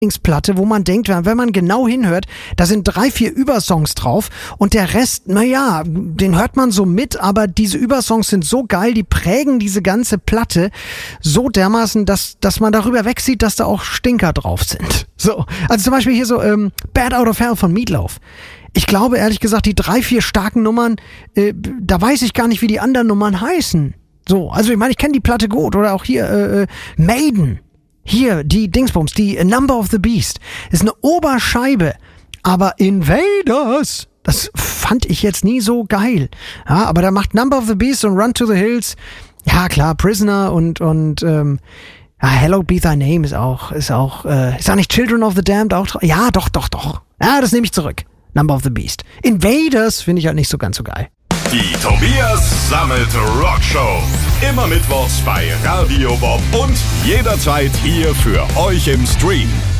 Platte, wo man denkt, wenn man genau hinhört, da sind 3, 4 Übersongs drauf und der Rest, naja, den hört man so mit, aber diese Übersongs sind so geil, die prägen diese ganze Platte so dermaßen, dass man darüber wegsieht, dass da auch Stinker drauf sind. So, also zum Beispiel hier so Bad Out of Hell von Meatloaf. Ich glaube, ehrlich gesagt, die 3, 4 starken Nummern, da weiß ich gar nicht, wie die anderen Nummern heißen. So, also ich meine, ich kenne die Platte gut. Oder auch hier Maiden. Hier, die Dingsbums, die Number of the Beast. Ist eine Oberscheibe. Aber Invaders, das fand ich jetzt nie so geil. Ja, aber da macht Number of the Beast und Run to the Hills. Ja, klar, Prisoner und Hallowed Be Thy Name ist auch nicht Children of the Damned auch drauf? Ja, doch. Ja, das nehme ich zurück. Number of the Beast. Invaders finde ich halt nicht so ganz so geil. Die Tobias sammelt Rockshow. Immer mittwochs bei Radio Bob und jederzeit hier für euch im Stream.